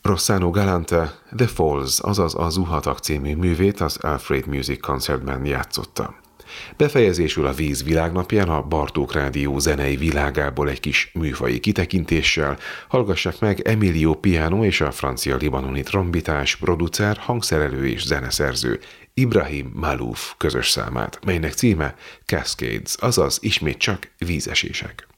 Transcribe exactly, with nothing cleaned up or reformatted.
Rossano Galante The Falls, azaz a Zuhatak című művét az Alfred Music Concertben játszotta. Befejezésül a Víz világnapján a Bartók Rádió zenei világából egy kis műfaji kitekintéssel hallgassák meg Emilio Piano és a francia-libanoni trombitás, producer, hangszerelő és zeneszerző Ibrahim Malouf közös számát, melynek címe Cascades, azaz ismét csak vízesések.